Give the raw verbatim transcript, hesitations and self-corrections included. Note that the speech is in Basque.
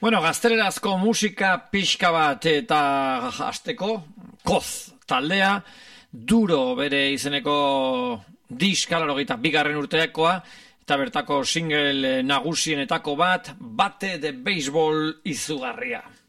Bueno, gaztelerazko musika pixka bat eta hasteko, koz taldea, duro bere izeneko diska, laurogeita bigarren urteakoa, eta bertako single nagusienetako bat, bate de baseball izugarria.